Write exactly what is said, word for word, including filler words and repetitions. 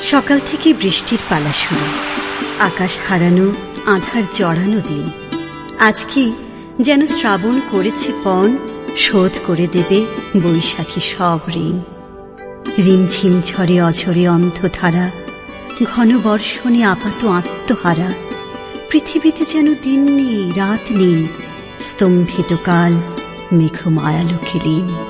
সকাল থেকে বৃষ্টির পালা শুরু, আকাশ হারানো, আঁধার জড়ানো দিন। আজ কি যেন শ্রাবণ করেছে পণ, শোধ করে দেবে বৈশাখী সব ঋণ। রিমঝিম ঝরে অঝরে অন্ধধারা, ঘন বর্ষণে আপাত আত্মহারা। পৃথিবীতে যেন দিন নেই রাত নেই, স্তম্ভিত কাল মেঘ মায়ালোকে লীন।